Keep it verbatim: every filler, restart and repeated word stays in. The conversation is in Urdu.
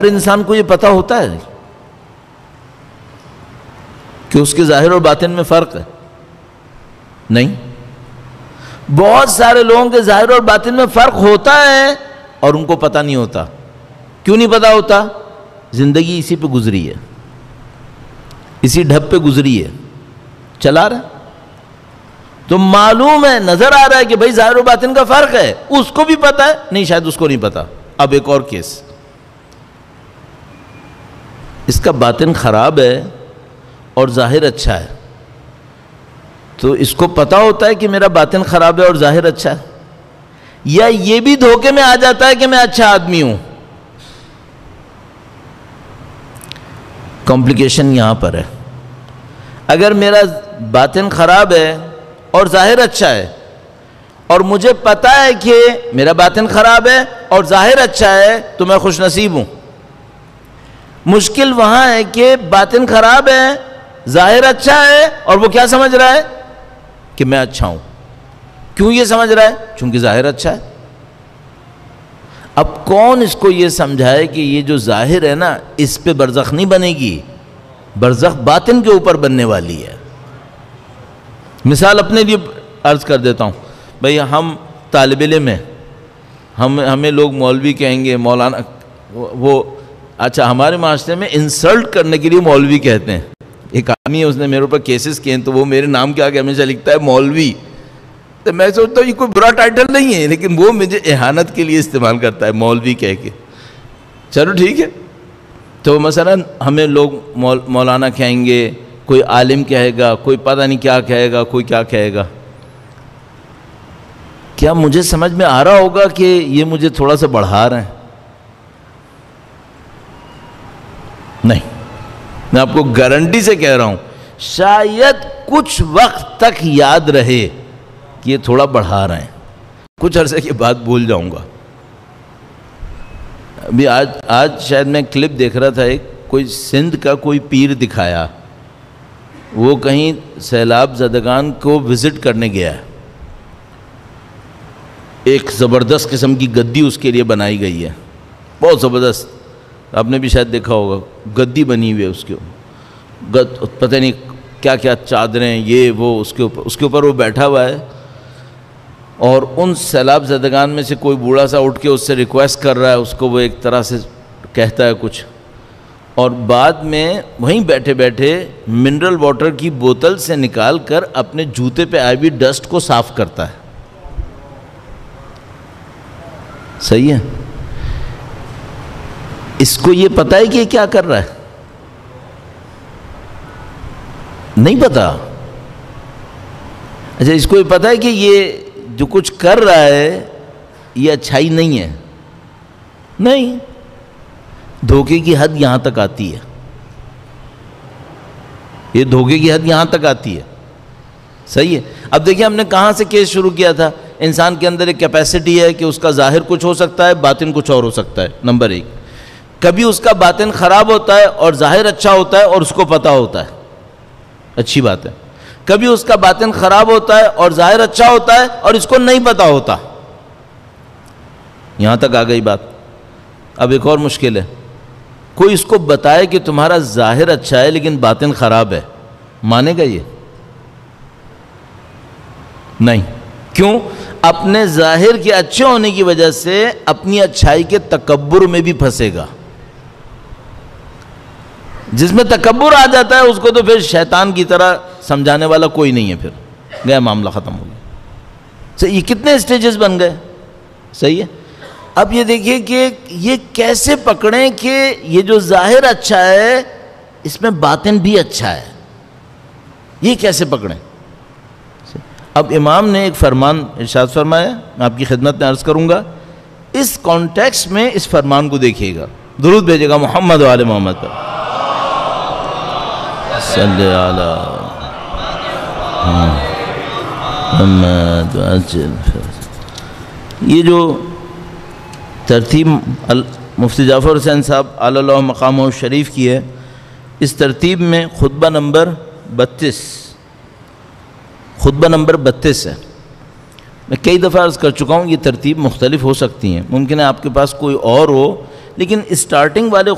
انسان کو یہ پتہ ہوتا ہے کہ اس کے ظاہر اور باطن میں فرق ہے؟ نہیں. بہت سارے لوگوں کے ظاہر اور باطن میں فرق ہوتا ہے اور ان کو پتہ نہیں ہوتا. کیوں نہیں پتہ ہوتا؟ زندگی اسی پہ گزری ہے، اسی ڈھب پہ گزری ہے، چلا رہا. تو معلوم ہے، نظر آ رہا ہے کہ بھائی ظاہر و باطن کا فرق ہے، اس کو بھی پتہ ہے، نہیں شاید اس کو نہیں پتہ. اب ایک اور کیس، اس کا باطن خراب ہے اور ظاہر اچھا ہے، تو اس کو پتہ ہوتا ہے کہ میرا باطن خراب ہے اور ظاہر اچھا ہے، یا یہ بھی دھوکے میں آ جاتا ہے کہ میں اچھا آدمی ہوں؟ کمپلیکیشن یہاں پر ہے. اگر میرا باطن خراب ہے اور ظاہر اچھا ہے، اور مجھے پتہ ہے کہ میرا باطن خراب ہے اور ظاہر اچھا ہے، تو میں خوش نصیب ہوں. مشکل وہاں ہے کہ باطن خراب ہے، ظاہر اچھا ہے، اور وہ کیا سمجھ رہا ہے کہ میں اچھا ہوں. کیوں یہ سمجھ رہا ہے؟ چونکہ ظاہر اچھا ہے. اب کون اس کو یہ سمجھائے کہ یہ جو ظاہر ہے نا، اس پہ برزخ نہیں بنے گی، برزخ باطن کے اوپر بننے والی ہے. مثال اپنے لیے عرض کر دیتا ہوں. بھئی ہم طالب علم ہیں، ہم ہمیں لوگ مولوی کہیں گے، مولانا. وہ اچھا ہمارے معاشرے میں انسلٹ کرنے کے لیے مولوی کہتے ہیں. ایک آدمی ہے، اس نے میرے اوپر کیسز کیے ہیں، تو وہ میرے نام کے آگے ہمیشہ لکھتا ہے مولوی. تو میں سوچتا ہوں یہ کوئی برا ٹائٹل نہیں ہے، لیکن وہ مجھے اہانت کے لیے استعمال کرتا ہے مولوی کہہ کے. چلو ٹھیک ہے. تو مثلا ہمیں لوگ مولانا کہیں گے، کوئی عالم کہے گا، کوئی پتہ نہیں کیا کہے گا، کوئی کیا کہے گا. کیا مجھے سمجھ میں آ رہا ہوگا کہ یہ مجھے تھوڑا سا بڑھا رہے ہیں؟ نہیں. میں آپ کو گارنٹی سے کہہ رہا ہوں، شاید کچھ وقت تک یاد رہے کہ یہ تھوڑا بڑھا رہے ہیں، کچھ عرصے کے بعد بھول جاؤں گا. ابھی آج آج شاید میں کلپ دیکھ رہا تھا، ایک کوئی سندھ کا کوئی پیر دکھایا، وہ کہیں سیلاب زدگان کو وزٹ کرنے گیا ہے. ایک زبردست قسم کی گدی اس کے لیے بنائی گئی ہے، بہت زبردست. آپ نے بھی شاید دیکھا ہوگا، گدی بنی ہوئی ہے اس کے اوپر، پتہ نہیں کیا کیا چادریں، یہ وہ، اس کے اوپر اس کے اوپر وہ بیٹھا ہوا ہے. اور ان سیلاب زدگان میں سے کوئی بوڑھا سا اٹھ کے اس سے ریکویسٹ کر رہا ہے اس کو، وہ ایک طرح سے کہتا ہے کچھ، اور بعد میں وہیں بیٹھے بیٹھے منرل واٹر کی بوتل سے نکال کر اپنے جوتے پہ آئی ہوئی ڈسٹ کو صاف کرتا ہے. صحیح ہے؟ اس کو یہ پتہ ہے کہ یہ کیا کر رہا ہے؟ نہیں پتا. اچھا اس کو یہ پتہ ہے کہ یہ جو کچھ کر رہا ہے یہ اچھائی نہیں ہے؟ نہیں. دھوکے کی حد یہاں تک آتی ہے، یہ دھوکے کی حد یہاں تک آتی ہے. صحیح ہے؟ اب دیکھیں ہم نے کہاں سے کیس شروع کیا تھا. انسان کے اندر ایک کیپیسٹی ہے کہ اس کا ظاہر کچھ ہو سکتا ہے، باطن کچھ اور ہو سکتا ہے. نمبر ایک، کبھی اس کا باطن خراب ہوتا ہے اور ظاہر اچھا ہوتا ہے اور اس کو پتہ ہوتا ہے، اچھی بات ہے. کبھی اس کا باطن خراب ہوتا ہے اور ظاہر اچھا ہوتا ہے اور اس کو نہیں پتہ ہوتا. یہاں تک آ گئی بات. اب ایک اور مشکل ہے، کوئی اس کو بتائے کہ تمہارا ظاہر اچھا ہے لیکن باطن خراب ہے، مانے گا یہ؟ نہیں. کیوں؟ اپنے ظاہر کے اچھے ہونے کی وجہ سے اپنی اچھائی کے تکبر میں بھی پھنسے گا. جس میں تکبر آ جاتا ہے اس کو تو پھر شیطان کی طرح سمجھانے والا کوئی نہیں ہے، پھر گیا معاملہ ختم ہو گیا. یہ کتنے سٹیجز بن گئے. صحیح ہے؟ اب یہ دیکھیے کہ یہ کیسے پکڑیں کہ یہ جو ظاہر اچھا ہے اس میں باطن بھی اچھا ہے، یہ کیسے پکڑیں. اب امام نے ایک فرمان ارشاد فرمایا، میں آپ کی خدمت میں عرض کروں گا. اس کانٹیکسٹ میں اس فرمان کو دیکھیے گا. درود بھیجے گا محمد و آل محمد پر. صلی علی محمد. یہ جو ترتیب مفتی جعفر حسین صاحب علی اللہ مقامہ شریف کی ہے، اس ترتیب میں خطبہ نمبر بتیس خطبہ نمبر بتیس ہے. میں کئی دفعہ عرض کر چکا ہوں یہ ترتیب مختلف ہو سکتی ہیں، ممکن ہے آپ کے پاس کوئی اور ہو، لیکن اسٹارٹنگ والے